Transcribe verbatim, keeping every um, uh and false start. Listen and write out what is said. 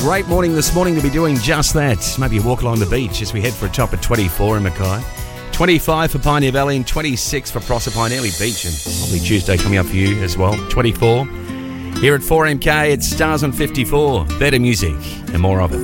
great morning this morning to be doing just that. Maybe a walk along the beach as we head for a top of twenty-four in Mackay. twenty-five for Pioneer Valley and twenty-six for Proserpine. Early beach and probably Tuesday coming up for you as well. twenty-four. Here at four M K, it's Stars on fifty-four. Better music and more of it.